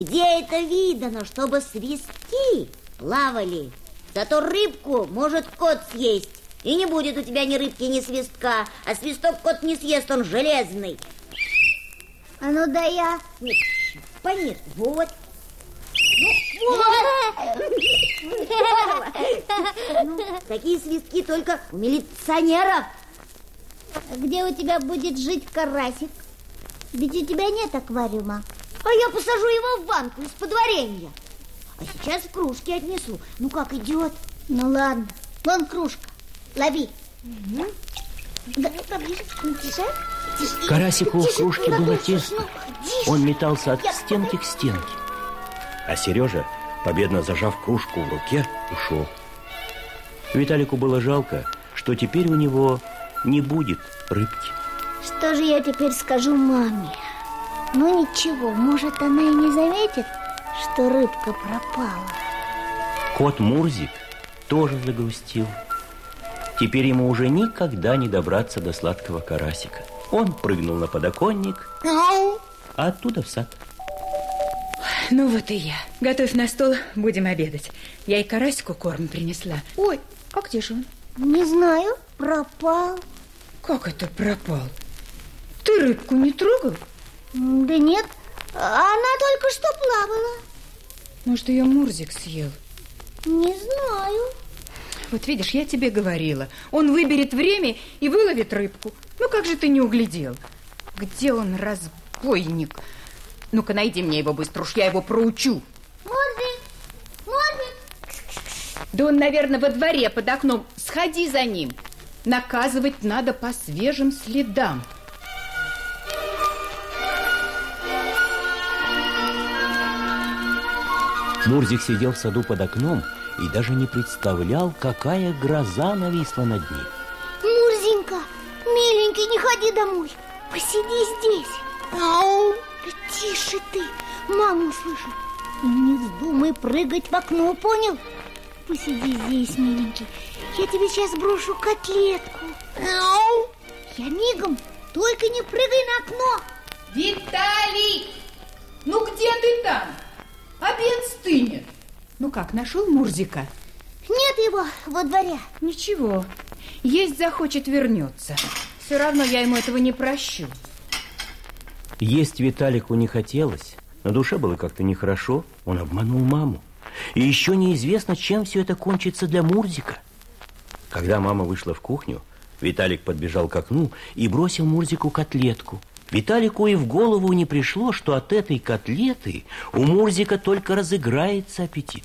Где это видано, чтобы свистки плавали? Зато рыбку может кот съесть. И не будет у тебя ни рыбки, ни свистка. А свисток кот не съест, он железный. А ну да я. Нет, понятно, вот. Такие свистки только у милиционеров. Где у тебя будет жить карасик? Ведь у тебя нет аквариума. А я посажу его в банку из-под варенья. А сейчас в кружке отнесу. Ну как, идет? Ну ладно, вон кружка. Лови. Да, поближе. Тише. Карасику в кружке было тесно. Он метался от стенки к стенке. А Сережа, победно зажав кружку в руке, ушел. Виталику было жалко, что теперь у него не будет рыбки. Что же я теперь скажу маме? Ну ничего, может, она и не заметит, что рыбка пропала. Кот Мурзик тоже загрустил. Теперь ему уже никогда не добраться до сладкого карасика. Он прыгнул на подоконник, а оттуда в сад. Ну вот и я. Готовь на стол, будем обедать. Я и карасику корм принесла. Ой, а где же он? Не знаю, пропал. Как это пропал? Ты рыбку не трогал? Да нет, она только что плавала. Может, ее Мурзик съел? Не знаю. Вот видишь, я тебе говорила. Он выберет время и выловит рыбку. Ну как же ты не углядел? Где он, разбойник? Ну-ка, найди мне его быстро, уж я его проучу. Мурзик, Мурзик. Да он, наверное, во дворе под окном. Сходи за ним. Наказывать надо по свежим следам. Мурзик сидел в саду под окном и даже не представлял, какая гроза нависла над ним. Мурзенька, миленький, не ходи домой. Посиди здесь. Ау! Да тише ты, маму услышит. И не вздумай прыгать в окно, понял? Посиди здесь, миленький. Я тебе сейчас брошу котлетку. Ау! Я мигом, только не прыгай на окно. Виталий! Ну где ты там? Обед стынет. Ну как, нашел Мурзика? Нет его во дворе. Ничего, есть захочет, вернется. Все равно я ему этого не прощу. Есть Виталику не хотелось. На душе было как-то нехорошо. Он обманул маму. И еще неизвестно, чем все это кончится для Мурзика. Когда мама вышла в кухню, Виталик подбежал к окну и бросил Мурзику котлетку. Виталику и в голову не пришло, что от этой котлеты у Мурзика только разыграется аппетит.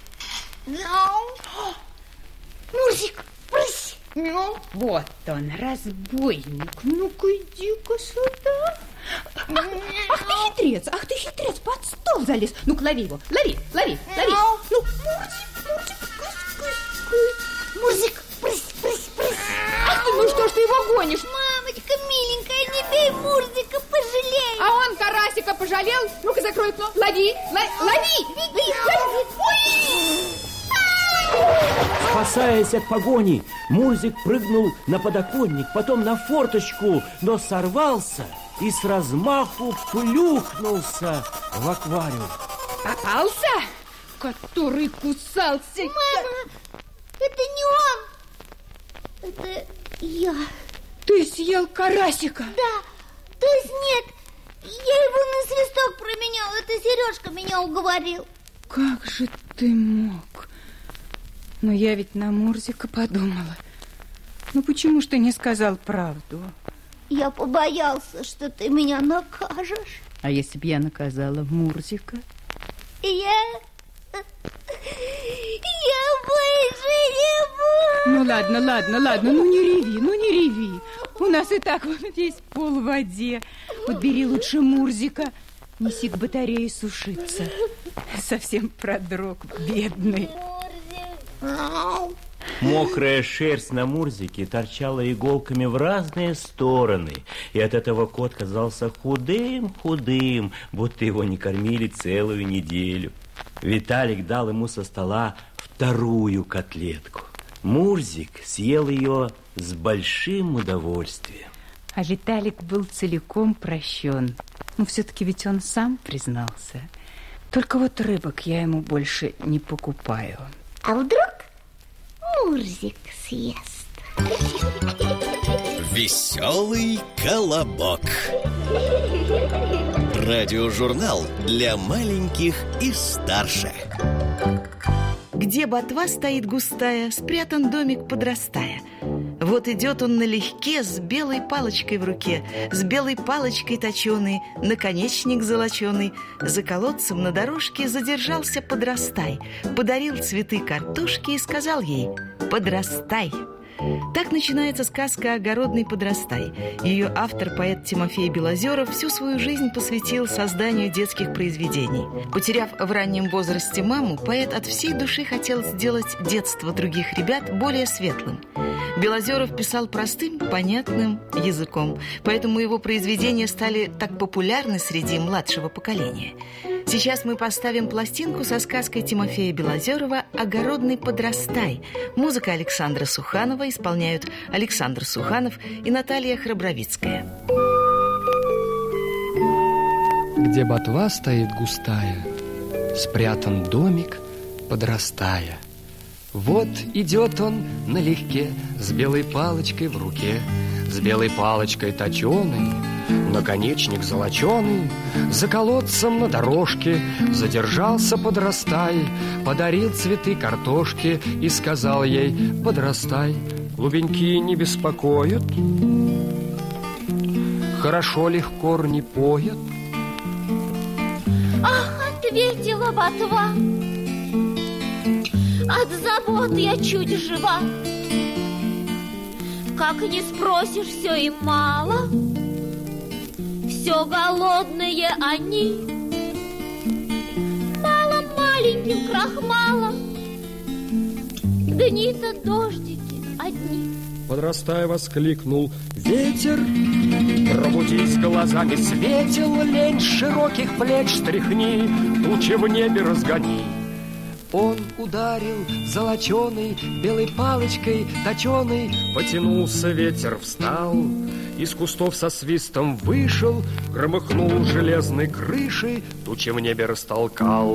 Мурзик, брысь! Ну, вот он, разбойник. Ну-ка, иди-ка сюда. Ах ты хитрец, под стол залез. Ну-ка, лови его, лови. Ну, Мурзик, брысь! ах ты, ну что ж ты его гонишь? Мамочка миленькая, не бей Мурзика, пожалей. А он карасика пожалел? Ну-ка, закрой окно. Лови. Беги. Спасаясь от погони, Мурзик прыгнул на подоконник, потом на форточку, но сорвался и с размаху плюхнулся в аквариум. Попался? Который кусался. Мама, это не он. Это я. Ты съел карасика? Да, то есть нет. Я его на свисток променял. Это Сережка меня уговорил. Как же ты мог? Но я ведь на Мурзика подумала. Ну почему ж ты не сказал правду? Я побоялся, что ты меня накажешь. А если б я наказала Мурзика? Я больше не буду. Ну ладно, ну не реви. У нас и так вот весь пол в воде. Вот бери лучше Мурзика, неси к батарее сушиться. Совсем продрог, бедный. Мокрая шерсть на Мурзике торчала иголками в разные стороны, и от этого кот казался худым, будто его не кормили целую неделю. Виталик дал ему со стола вторую котлетку. Мурзик съел ее с большим удовольствием. А Виталик был целиком прощен. Но все-таки ведь он сам признался. Только вот рыбок я ему больше не покупаю. А вдруг Мурзик съест? Веселый колобок. Радиожурнал для маленьких и старше. Где ботва стоит густая, спрятан домик, подрастая. Вот идет он налегке с белой палочкой в руке, с белой палочкой точеной, наконечник золоченый. За колодцем на дорожке задержался подрастай, подарил цветы картошки и сказал ей: «Подрастай». Так начинается сказка «Огородный подрастай». Ее автор, поэт Тимофей Белозеров, всю свою жизнь посвятил созданию детских произведений. Потеряв в раннем возрасте маму, поэт от всей души хотел сделать детство других ребят более светлым. Белозеров писал простым, понятным языком, поэтому его произведения стали так популярны среди младшего поколения. Сейчас мы поставим пластинку со сказкой Тимофея Белозерова «Огородный подрастай». Музыка Александра Суханова, исполняют Александр Суханов и Наталья Храбровицкая. Где ботва стоит густая, спрятан домик, подрастая. Вот идет он налегке, с белой палочкой в руке, с белой палочкой точеной, наконечник золоченый. За колодцем на дорожке задержался подрастай, подарил цветы картошки и сказал ей: «Подрастай, клубеньки не беспокоят, хорошо ли их корни поят». Ах, ответила ботва, от забот я чуть жива. Как не спросишь, все им мало, все голодные они. Мало маленьким крахмала, дни-то дождики одни. Подрастай, воскликнул ветер: «Пробудись, глазами светил, лень широких плеч стряхни, тучи в небе разгони». Он ударил золоченой белой палочкой точеной, потянулся ветер, встал, из кустов со свистом вышел, громыхнул железной крышей, тучи в небе растолкал.